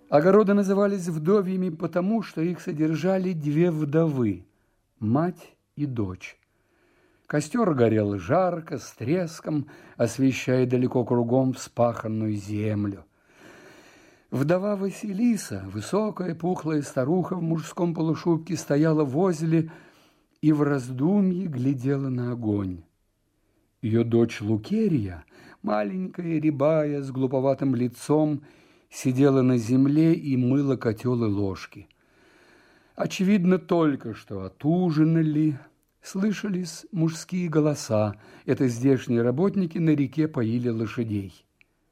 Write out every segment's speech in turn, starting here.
Огороды назывались вдовьями потому, что их содержали две вдовы – мать и дочь. Костер горел жарко, с треском, освещая далеко кругом вспаханную землю. Вдова Василиса, высокая пухлая старуха в мужском полушубке, стояла возле и в раздумье глядела на огонь. Ее дочь Лукерья, маленькая, рябая, с глуповатым лицом, сидела на земле и мыла котел и ложки. Очевидно, только что отужинали, слышались мужские голоса. Это здешние работники на реке поили лошадей.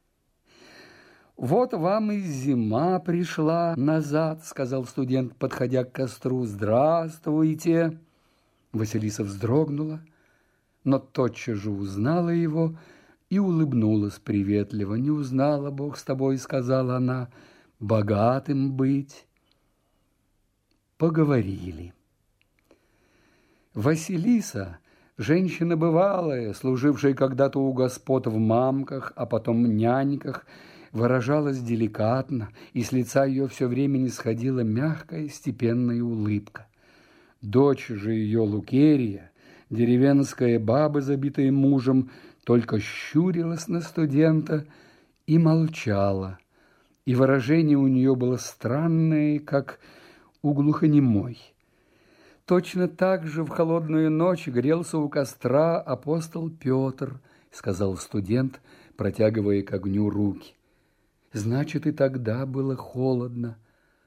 «Вот вам и зима пришла назад», — сказал студент, подходя к костру. «Здравствуйте!» Василиса вздрогнула, но тотчас же узнала его и улыбнулась приветливо. «Не узнала, Бог с тобой», — сказала она, — «богатым быть». Поговорили. Василиса, женщина бывалая, служившая когда-то у господ в мамках, а потом няньках, выражалась деликатно, и с лица ее все время не сходила мягкая степенная улыбка. Дочь же ее, Лукерья, деревенская баба, забитая мужем, только щурилась на студента и молчала, и выражение у нее было странное, как у глухонемой. Точно так же в холодную ночь грелся у костра апостол Петр, сказал студент, протягивая к огню руки. Значит, и тогда было холодно.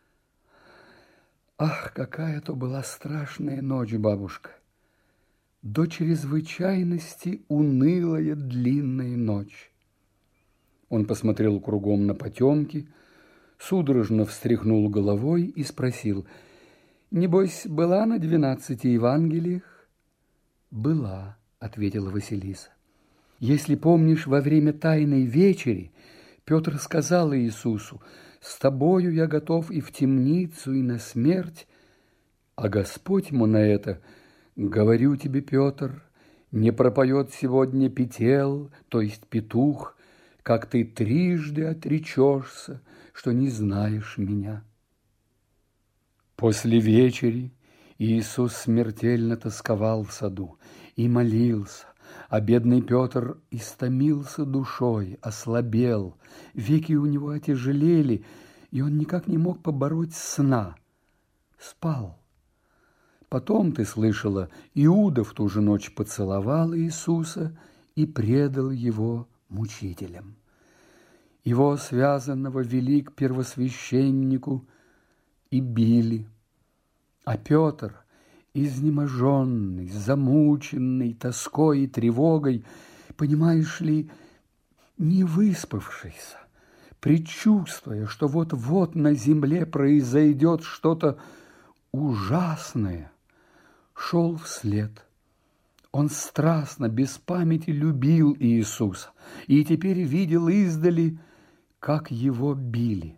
Ах, какая то была страшная ночь, бабушка! До чрезвычайности унылая длинная ночь. Он посмотрел кругом на потемки, судорожно встряхнул головой и спросил: «Небось, была на 12 Евангелиях?» «Была», — ответила Василиса. «Если помнишь, во время Тайной вечери Петр сказал Иисусу: «С тобою я готов и в темницу, и на смерть». А Господь ему на это: «Говорю тебе, Петр, не пропоет сегодня петел, то есть петух, как ты трижды отречешься, что не знаешь меня». После вечери Иисус смертельно тосковал в саду и молился, а бедный Петр истомился душой, ослабел, веки у него отяжелели, и он никак не мог побороть сна. Спал. Потом, ты слышала, Иуда в ту же ночь поцеловал Иисуса и предал его мучителям. Его, связанного, вели к первосвященнику и били. А Петр, изнеможенный, замученный тоской и тревогой, понимаешь ли, не выспавшийся, предчувствуя, что вот-вот на земле произойдет что-то ужасное, шел вслед. Он страстно, без памяти любил Иисуса и теперь видел издали, как его били.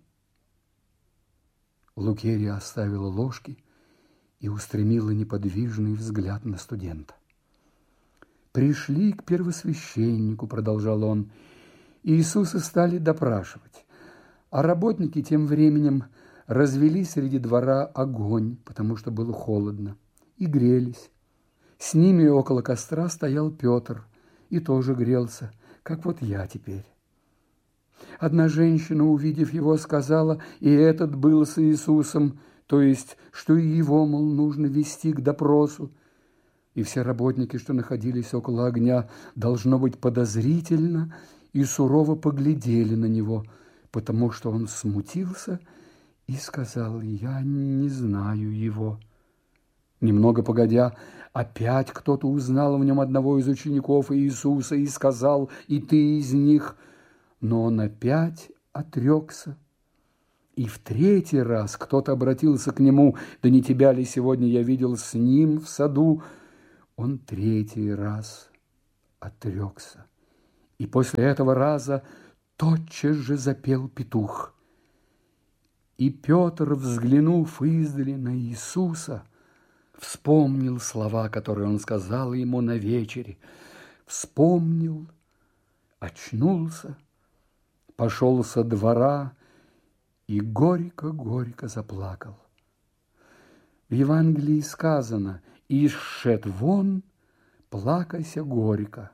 Лукерья оставила ложки и устремила неподвижный взгляд на студента. «Пришли к первосвященнику», — продолжал он, — «Иисуса стали допрашивать, а работники тем временем развели среди двора огонь, потому что было холодно, и грелись. С ними около костра стоял Петр и тоже грелся, как вот я теперь. Одна женщина, увидев его, сказала: и этот был с Иисусом, то есть, что и его, мол, нужно вести к допросу. И все работники, что находились около огня, должно быть, подозрительно и сурово поглядели на него, потому что он смутился и сказал: я не знаю его. Немного погодя, опять кто-то узнал в нем одного из учеников Иисуса и сказал: и ты из них. Но он опять отрекся. И в третий раз кто-то обратился к нему: да не тебя ли сегодня я видел с ним в саду? Он третий раз отрекся. И после этого раза тотчас же запел петух. И Петр, взглянув издали на Иисуса, вспомнил слова, которые он сказал ему на вечере. Вспомнил, очнулся, пошел со двора и горько-горько заплакал. В Евангелии сказано: «И исшед вон, плакайся горько».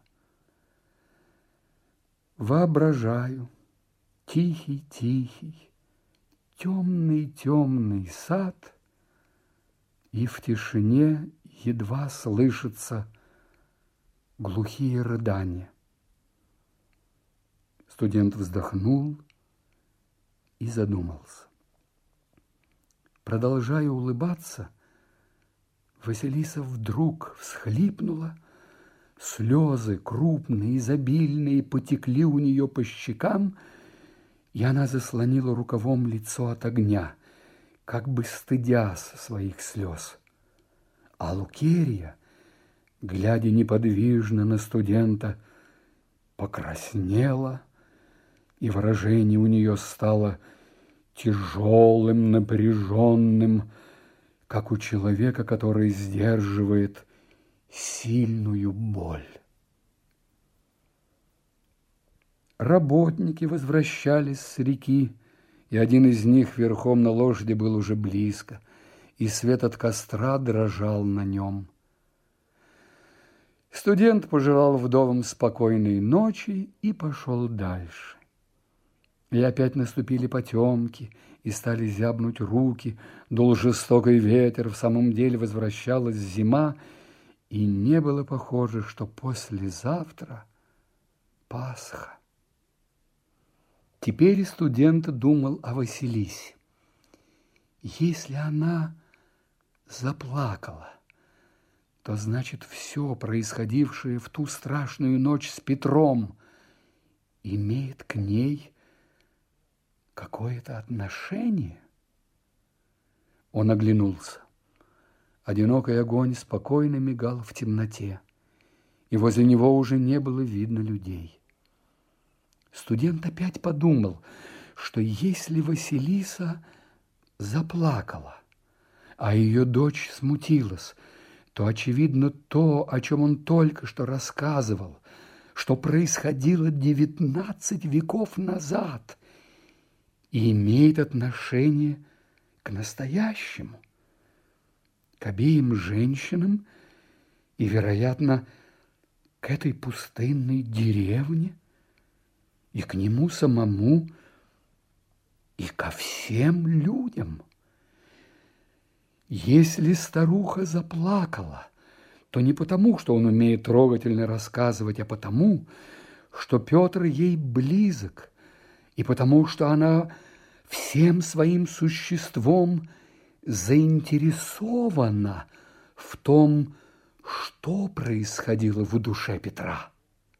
Воображаю тихий-тихий, темный-темный сад, и в тишине едва слышатся глухие рыдания. Студент вздохнул и задумался. Продолжая улыбаться, Василиса вдруг всхлипнула, слезы крупные, изобильные потекли у нее по щекам, и она заслонила рукавом лицо от огня, как бы стыдясь своих слез. А Лукерья, глядя неподвижно на студента, покраснела, и выражение у нее стало тяжелым, напряженным, как у человека, который сдерживает сильную боль. Работники возвращались с реки, и один из них верхом на лошади был уже близко, и свет от костра дрожал на нем. Студент пожелал вдовам спокойной ночи и пошел дальше. И опять наступили потемки, и стали зябнуть руки, дул жестокий ветер, в самом деле возвращалась зима, и не было похоже, что послезавтра Пасха. Теперь студент думал о Василисе. Если она заплакала, то значит все происходившее в ту страшную ночь с Петром имеет к ней какое-то отношение. Он оглянулся. Одинокий огонь спокойно мигал в темноте, и возле него уже не было видно людей. Студент опять подумал, что если Василиса заплакала, а ее дочь смутилась, то, очевидно, то, о чем он только что рассказывал, что происходило 19 веков назад, и имеет отношение к настоящему, к обеим женщинам и, вероятно, к этой пустынной деревне, и к нему самому, и ко всем людям. Если старуха заплакала, то не потому, что он умеет трогательно рассказывать, а потому, что Петр ей близок, и потому, что она всем своим существом заинтересована в том, что происходило в душе Петра.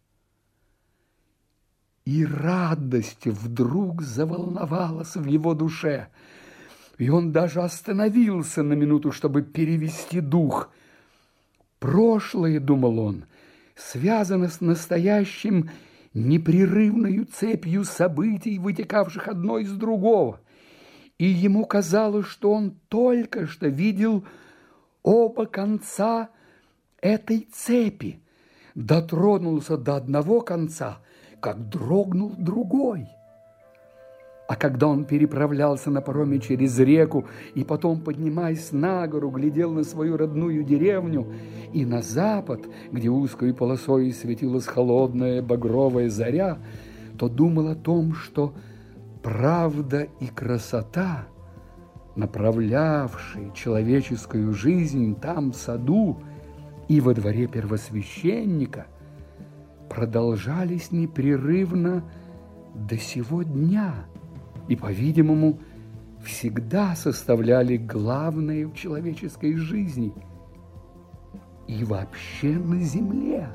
И радость вдруг заволновалась в его душе, и он даже остановился на минуту, чтобы перевести дух. Прошлое, думал он, связано с настоящим непрерывною цепью событий, вытекавших одно из другого, и ему казалось, что он только что видел оба конца этой цепи, дотронулся до одного конца, как дрогнул другой. А когда он переправлялся на пароме через реку и потом, поднимаясь на гору, глядел на свою родную деревню и на запад, где узкой полосой светилась холодная багровая заря, то думал о том, что правда и красота, направлявшие человеческую жизнь там, в саду и во дворе первосвященника, продолжались непрерывно до сего дня и, по-видимому, всегда составляли главное в человеческой жизни и вообще на земле.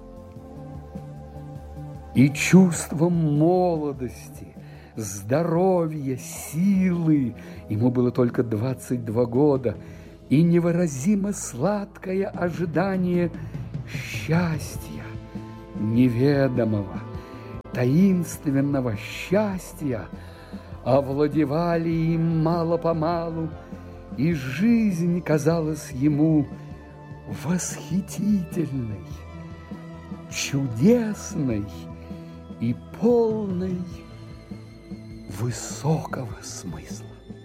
И чувством молодости, здоровья, силы, ему было только 22 года, и невыразимо сладкое ожидание счастья, неведомого, таинственного счастья овладевали им мало-помалу, и жизнь казалась ему восхитительной, чудесной и полной высокого смысла.